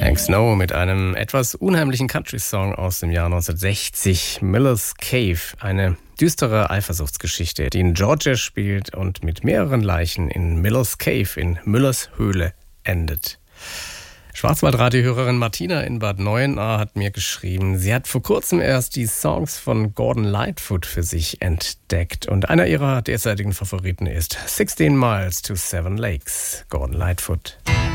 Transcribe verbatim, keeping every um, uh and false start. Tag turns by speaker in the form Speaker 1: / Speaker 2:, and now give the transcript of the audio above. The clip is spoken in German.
Speaker 1: Hank Snow mit einem etwas unheimlichen Country-Song aus dem Jahr neunzehnhundertsechzig, Miller's Cave, eine düstere Eifersuchtsgeschichte, die in Georgia spielt und mit mehreren Leichen in Miller's Cave, in Müllers Höhle, endet. Schwarzwaldradiohörerin Martina in Bad Neuenahr hat mir geschrieben, sie hat vor kurzem erst die Songs von Gordon Lightfoot für sich entdeckt und einer ihrer derzeitigen Favoriten ist sixteen Miles to Seven Lakes, Gordon Lightfoot.